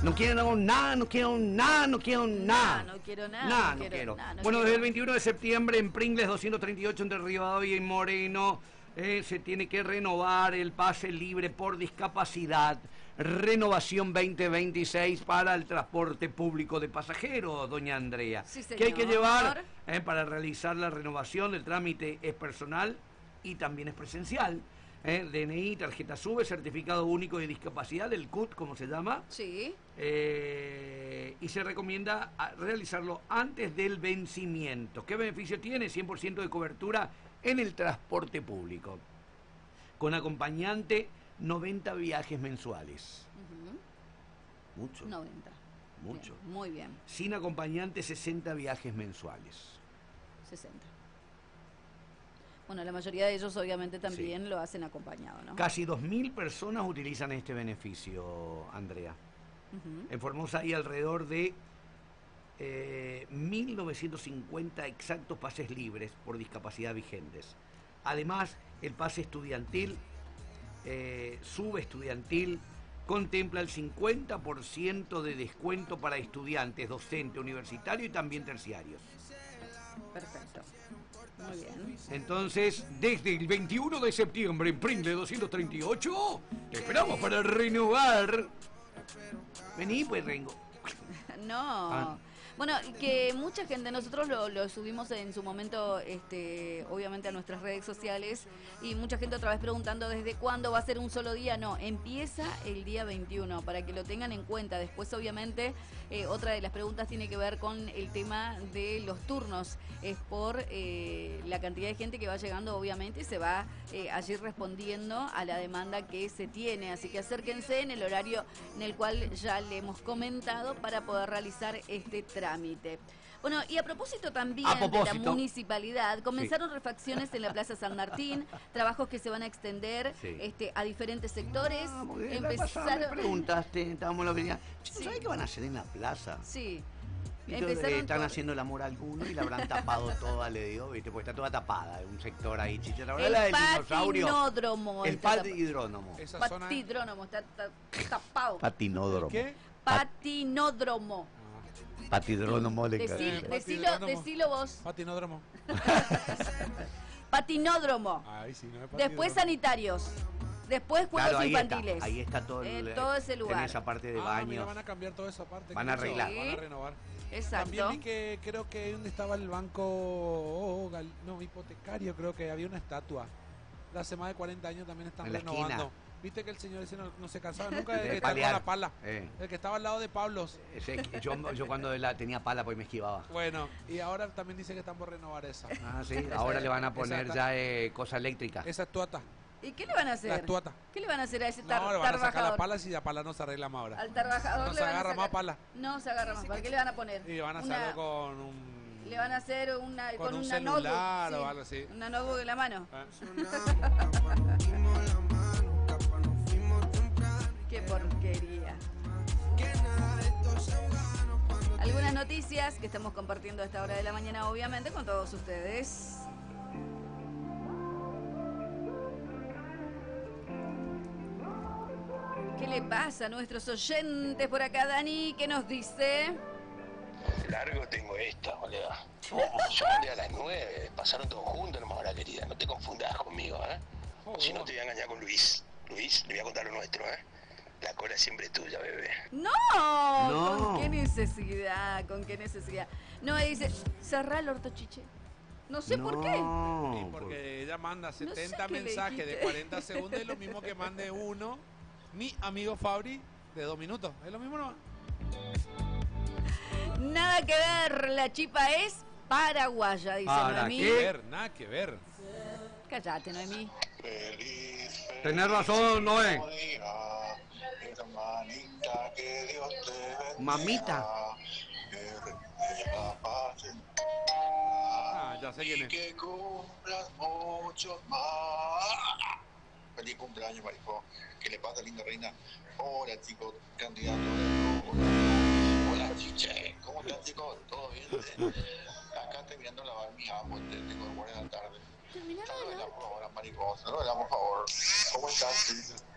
No quiero nada, no quiero nada, no quiero nada. No quiero nada. Nada, no quiero. Bueno, desde el 21 de septiembre en Pringles 238 entre Rivadavia y Moreno se tiene que renovar el pase libre por discapacidad. Renovación 2026 para el transporte público de pasajeros, doña Andrea. Sí, señor. ¿Qué hay que llevar para realizar la renovación? El trámite es personal y también es presencial. DNI, tarjeta SUBE, certificado único de discapacidad, el CUT, como se llama. Sí. Y se recomienda realizarlo antes del vencimiento. ¿Qué beneficio tiene? 100% de cobertura en el transporte público. Con acompañante, 90 viajes mensuales. Mucho. 90. Mucho. Bien, muy bien. Sin acompañante, 60 viajes mensuales. 60. Bueno, la mayoría de ellos obviamente también lo hacen acompañado, ¿no? Casi 2.000 personas utilizan este beneficio, Andrea. En Formosa hay alrededor de 1.950 exactos pases libres por discapacidad vigentes. Además, el pase estudiantil, subestudiantil, contempla el 50% de descuento para estudiantes, docentes, universitarios y también terciarios. Perfecto. Muy bien. Entonces, desde el 21 de septiembre en Pringles 238, te esperamos para renovar. Vení, pues, Rengo. No. Bueno, que mucha gente, nosotros lo subimos en su momento, obviamente a nuestras redes sociales, y mucha gente otra vez preguntando desde cuándo va a ser un solo día. No, empieza el día 21, para que lo tengan en cuenta. Después, obviamente, otra de las preguntas tiene que ver con el tema de los turnos. Es por la cantidad de gente que va llegando, obviamente, y se va allí respondiendo a la demanda que se tiene. Así que acérquense en el horario en el cual ya le hemos comentado para poder realizar este trámite. Bueno, y a propósito también de la municipalidad, comenzaron refacciones en la Plaza San Martín, trabajos que se van a extender a diferentes sectores. Empezaron... Me preguntaste, estábamos la venida. ¿Sabes qué van a hacer en la plaza? Sí. Están haciendo el amor a alguno y la habrán tapado toda, le digo, ¿viste? Porque está toda tapada, un sector ahí, chicha. La verdad, el patinódromo. El patidrónomo. Patidrónomo, está tapado. Patinódromo. ¿Qué? Patinódromo. Patidrónomo le Decilo vos. Patinódromo. Patinódromo. Ay, sí, no es después sanitarios. Después juegos infantiles. Ahí está todo todo ese lugar. En esa parte de baños. Mira, van a cambiar toda esa parte. Van a arreglar. Van a renovar. Exacto. También vi que creo que donde estaba el banco hipotecario, creo que había una estatua. De hace más de 40 años también están renovando. Esquina. Viste que el señor ese no se cansaba nunca de que estaba con la pala. El que estaba al lado de Pablos. Yo cuando tenía pala pues me esquivaba. Bueno, y ahora también dice que están por renovar esa. Ah, sí. Ahora le van a poner ya cosa eléctrica. Esa estuata. ¿Y qué le van a hacer? La estuata. ¿Qué le van a hacer a ese le van a sacar la pala si la pala no se arregla más ahora. Al trabajador no se agarra más pala. No se agarra más pala. ¿Qué le van a poner? Y van a hacerlo con un... Le van a hacer con un celular notebook, o algo así. Una notebook en la mano. Qué porquería. Algunas noticias que estamos compartiendo a esta hora de la mañana, obviamente, con todos ustedes. ¿Qué le pasa a nuestros oyentes por acá, Dani? ¿Qué nos dice? Largo tengo esta, boludo. Yo mandé a las 9, pasaron todos juntos nomás ahora, querida. No te confundas conmigo, ¿eh? Si no te voy a engañar con Luis. Luis, le voy a contar lo nuestro, ¿eh? La cola siempre es tuya, bebé. No. ¿Con qué necesidad? ¿Con qué necesidad? No, dice, cerrá el orto, chiche. No sé por qué. Sí, porque ella manda 70 mensajes de 40 segundos, es lo mismo que mande uno. Mi amigo Fabri de 2 minutos. Es lo mismo, ¿no? Nada que ver, la chipa es paraguaya, dice Noemí. Nada que ver. Cállate, Noemí. Tenés razón, Noé. Mamita. Ya sé quién es. Que cumplas mucho más. Feliz cumpleaños, Marifó. ¿Qué le pasa, linda reina? Hola, chicos, candidato. Hola, chiche. ¿Cómo están, chicos? ¿Todo bien? Acá terminando la mi amo, tengo que poner a la tarde. No lo hablamos ahora, mariposa. No lo hablamos, por favor. ¿Cómo estás?